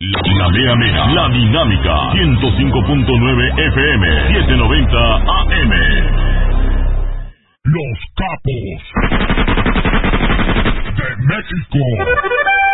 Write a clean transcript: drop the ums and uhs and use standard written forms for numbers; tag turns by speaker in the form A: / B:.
A: La Mea Mea, La Dinámica, 105.9 FM, 790 AM. Los capos de México.